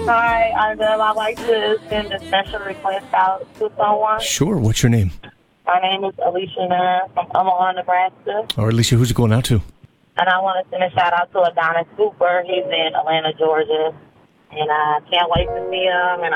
Hi, I'd like to send a special request out to someone. Sure. What's your name? My name is Alicia Nair from Omaha, Nebraska. Or Alicia, who's it going out to? And I want to send a shout out to Adonis Cooper. He's in Atlanta, Georgia. And I can't wait to see him. And